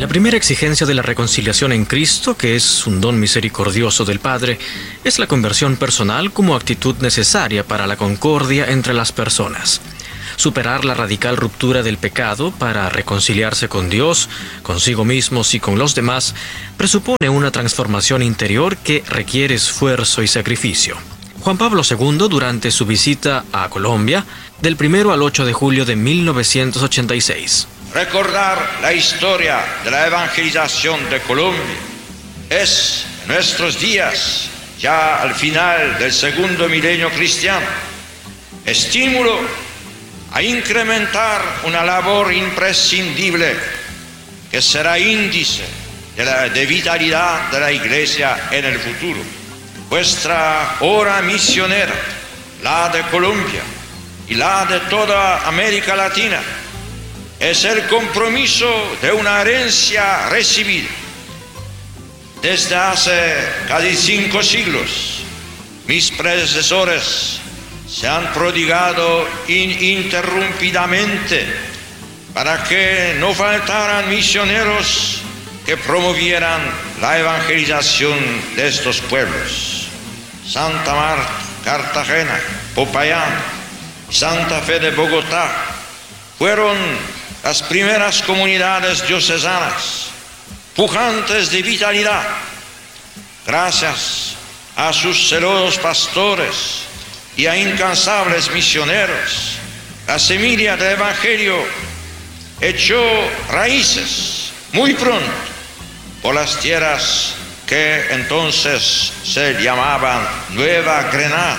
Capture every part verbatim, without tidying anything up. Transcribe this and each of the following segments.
La primera exigencia de la reconciliación en Cristo, que es un don misericordioso del Padre, es la conversión personal como actitud necesaria para la concordia entre las personas. Superar la radical ruptura del pecado para reconciliarse con Dios, consigo mismos y con los demás, presupone una transformación interior que requiere esfuerzo y sacrificio. Juan Pablo segundo, durante su visita a Colombia, del primero al ocho de julio de mil novecientos ochenta y seis. Recordar la historia de la evangelización de Colombia es, en nuestros días, ya al final del segundo milenio cristiano, estímulo a incrementar una labor imprescindible que será índice de, la, de vitalidad de la Iglesia en el futuro. Vuestra obra misionera, la de Colombia y la de toda América Latina, es el compromiso de una herencia recibida desde hace casi cinco siglos. Mis predecesores se han prodigado ininterrumpidamente para que no faltaran misioneros que promovieran la evangelización de estos pueblos. Santa Marta, Cartagena, Popayán, Santa Fe de Bogotá fueron las primeras comunidades diocesanas, pujantes de vitalidad, gracias a sus celosos pastores y a incansables misioneros. La semilla del Evangelio echó raíces muy pronto por las tierras que entonces se llamaban Nueva Granada,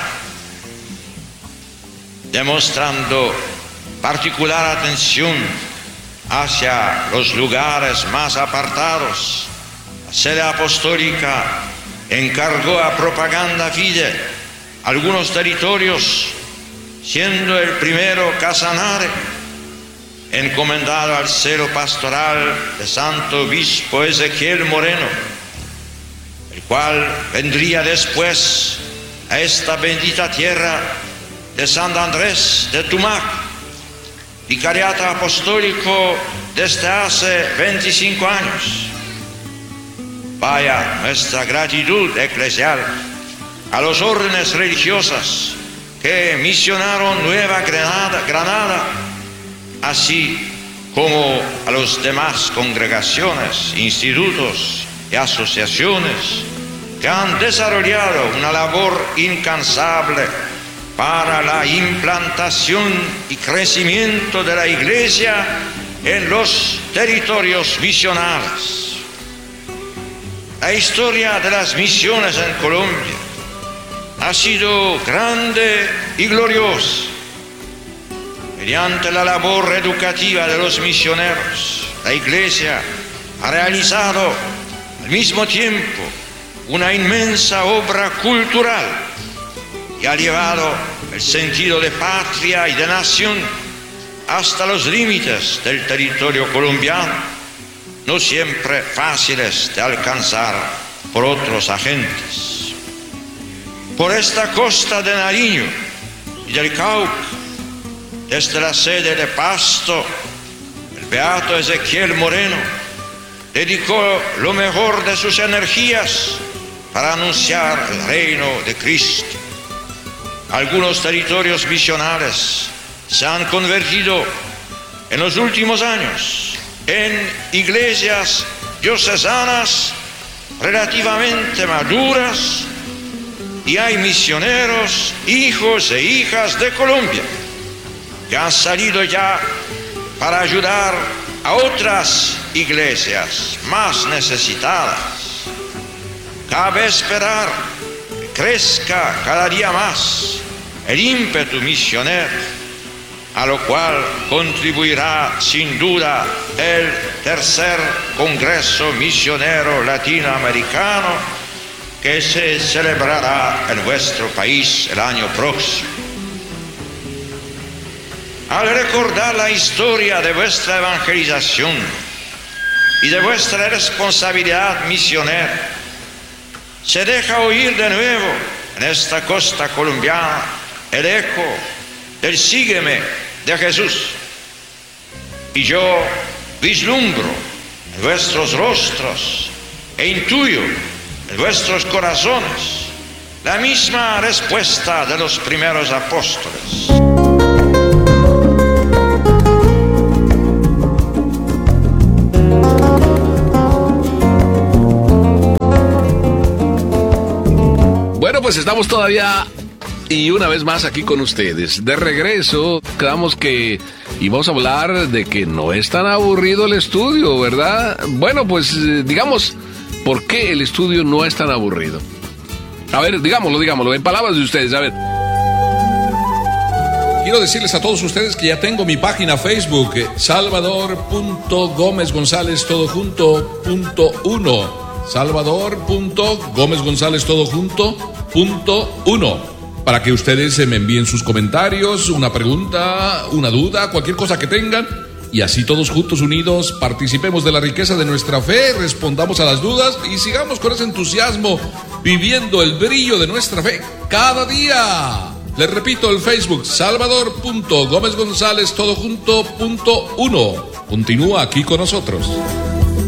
demostrando particular atención hacia los lugares más apartados. La sede apostólica encargó a Propaganda Fide algunos territorios, siendo el primero Casanare, encomendado al celo pastoral de Santo Obispo Ezequiel Moreno, el cual vendría después a esta bendita tierra de San Andrés de Tumac, vicariato apostólico desde hace veinticinco años. Vaya nuestra gratitud eclesial a los órdenes religiosas que misionaron Nueva Granada, Granada, así como a las demás congregaciones, institutos y asociaciones que han desarrollado una labor incansable para la implantación y crecimiento de la Iglesia en los territorios misionales. La historia de las misiones en Colombia ha sido grande y gloriosa. Mediante la labor educativa de los misioneros, la Iglesia ha realizado al mismo tiempo una inmensa obra cultural y ha llevado el sentido de patria y de nación hasta los límites del territorio colombiano, no siempre fáciles de alcanzar por otros agentes. Por esta costa de Nariño y del Cauca, desde la sede de Pasto, el beato Ezequiel Moreno dedicó lo mejor de sus energías para anunciar el reino de Cristo. Algunos territorios misionales se han convertido en los últimos años en iglesias diocesanas relativamente maduras, y hay misioneros, hijos e hijas de Colombia, que han salido ya para ayudar a otras iglesias más necesitadas. Cabe esperar que crezca cada día más el ímpetu misionero, a lo cual contribuirá sin duda el tercer Congreso Misionero Latinoamericano, que se celebrará en vuestro país el año próximo. Al recordar la historia de vuestra evangelización y de vuestra responsabilidad misionera, se deja oír de nuevo en esta costa colombiana el eco del sígueme de Jesús. Y yo vislumbro en vuestros rostros e intuyo en vuestros corazones la misma respuesta de los primeros apóstoles. Bueno, pues estamos todavía y una vez más aquí con ustedes. De regreso, quedamos que íbamos a hablar de que no es tan aburrido el estudio, ¿verdad? Bueno, pues digamos, ¿por qué el estudio no es tan aburrido? A ver, digámoslo, digámoslo, en palabras de ustedes, a ver. Quiero decirles a todos ustedes que ya tengo mi página Facebook, salvador punto gómez gonzález todo junto punto uno. salvador punto gómez gonzález todo junto punto uno. Para que ustedes me envíen sus comentarios, una pregunta, una duda, cualquier cosa que tengan. Y así todos juntos unidos participemos de la riqueza de nuestra fe, respondamos a las dudas y sigamos con ese entusiasmo viviendo el brillo de nuestra fe cada día. Les repito, el Facebook, salvador punto gómez gonzález todo junto punto uno. Continúa aquí con nosotros.